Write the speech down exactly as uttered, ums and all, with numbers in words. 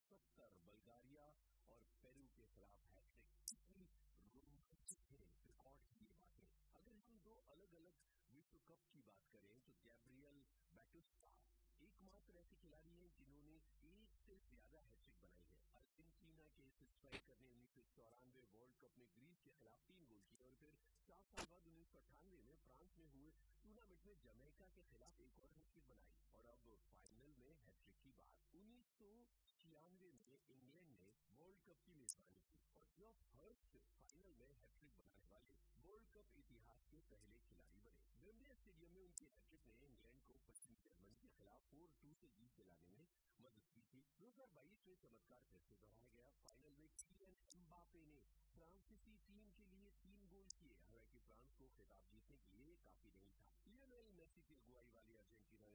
सत्तर बल्गारिया और पेरू के खिलाफ हैट्रिक। कितनी रोमांचक है रिकॉर्ड की ये बातें। अगर हम दो अलग अलग विश्व कप की बात करें तो गैब्रियल बैटिस्टा एकमात्र ऐसे खिलाड़ी हैं जिन्होंने एक से ज्यादा हैट्रिक बनाई है। अर्जेंटीना के स्ट्राइकर ने उन्नीस सौ चौरानवे वर्ल्ड कप में ग्रीस के खिलाफ तीन गोल किए और फिर चार साल बाद उन्नीस सौ अट्ठानवे में फ्रांस में हुए टूर्नामेंट में जमैका के खिलाफ एक और हैट्रिक बनाई। और अब फाइनल में हैट्रिक की बात। उन्नीस सौ छियानवे में इंग्लैंड ने वर्ल्ड कप की मेजबानी की और जॉफ हर्स्ट फाइनल में हैट्रिक बनाने वाले वर्ल्ड कप इतिहास के पहले खिलाड़ी बने। वेम्बले स्टेडियम में उनकी हैट्रिक ने इंग्लैंड को पश्चिमी जर्मनी के खिलाफ चार दो से जीत दिलाने में मदद की थी। दो हज़ार बाईस में चमत्कार फिर से दोहराया गया। फाइनल में किलियन एम्बापे ने फ्रांसीसी टीम के लिए तीन गोल किए। हालांकि फ्रांस को खिताब जीतने के लिए काफी नहीं था। लियोनेल मेसी की अगुवाई वाली अर्जेंटीना